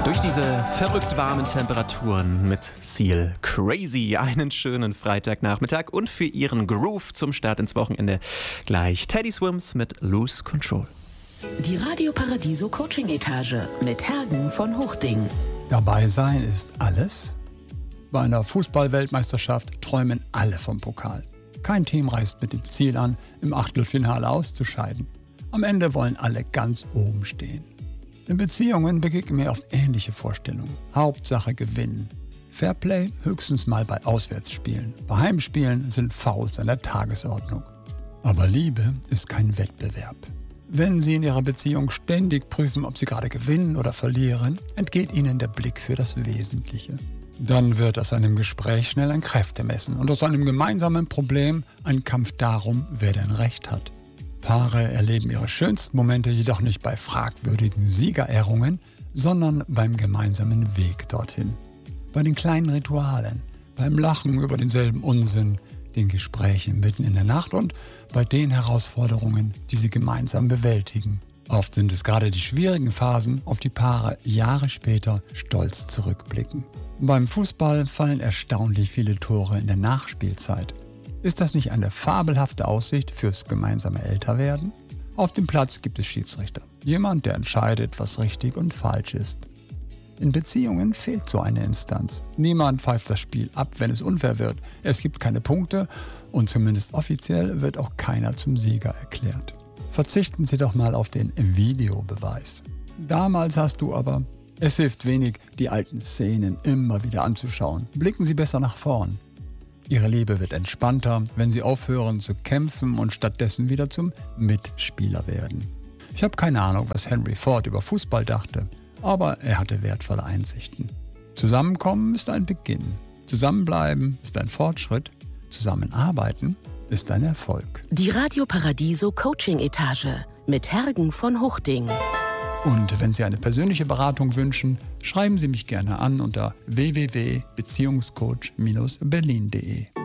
Durch diese verrückt warmen Temperaturen mit Seal Crazy. Einen schönen Freitagnachmittag und für Ihren Groove zum Start ins Wochenende gleich Teddy Swims mit Lose Control. Die Radio Paradiso Coaching Etage mit Hergen von Hochding. Dabei sein ist alles. Bei einer Fußball-Weltmeisterschaft träumen alle vom Pokal. Kein Team reist mit dem Ziel an, im Achtelfinale auszuscheiden. Am Ende wollen alle ganz oben stehen. In Beziehungen begegnen mir oft ähnliche Vorstellungen. Hauptsache gewinnen. Fairplay höchstens mal bei Auswärtsspielen. Bei Heimspielen sind Fouls an der Tagesordnung. Aber Liebe ist kein Wettbewerb. Wenn Sie in Ihrer Beziehung ständig prüfen, ob Sie gerade gewinnen oder verlieren, entgeht Ihnen der Blick für das Wesentliche. Dann wird aus einem Gespräch schnell ein Kräftemessen und aus einem gemeinsamen Problem ein Kampf darum, wer denn Recht hat. Paare erleben ihre schönsten Momente jedoch nicht bei fragwürdigen Siegerehrungen, sondern beim gemeinsamen Weg dorthin. Bei den kleinen Ritualen, beim Lachen über denselben Unsinn, den Gesprächen mitten in der Nacht und bei den Herausforderungen, die sie gemeinsam bewältigen. Oft sind es gerade die schwierigen Phasen, auf die Paare Jahre später stolz zurückblicken. Beim Fußball fallen erstaunlich viele Tore in der Nachspielzeit. Ist das nicht eine fabelhafte Aussicht fürs gemeinsame Älterwerden? Auf dem Platz gibt es Schiedsrichter. Jemand, der entscheidet, was richtig und falsch ist. In Beziehungen fehlt so eine Instanz. Niemand pfeift das Spiel ab, wenn es unfair wird. Es gibt keine Punkte und zumindest offiziell wird auch keiner zum Sieger erklärt. Verzichten Sie doch mal auf den Videobeweis. Damals hast du aber... Es hilft wenig, die alten Szenen immer wieder anzuschauen. Blicken Sie besser nach vorn. Ihre Liebe wird entspannter, wenn Sie aufhören zu kämpfen und stattdessen wieder zum Mitspieler werden. Ich habe keine Ahnung, was Henry Ford über Fußball dachte, aber er hatte wertvolle Einsichten. Zusammenkommen ist ein Beginn. Zusammenbleiben ist ein Fortschritt. Zusammenarbeiten ist ein Erfolg. Die Radio Paradiso Coaching Etage mit Hergen von Hochding. Und wenn Sie eine persönliche Beratung wünschen, schreiben Sie mich gerne an unter www.beziehungscoach-berlin.de.